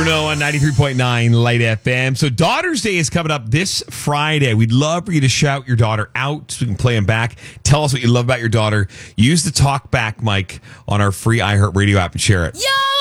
Bruno on 93.9 Light FM. So Daughter's Day is coming up this Friday. We'd love for you to shout your daughter out so we can play them back. Tell us what you love about your daughter. Use the talk back mic on our free iHeartRadio app and share it. Yo!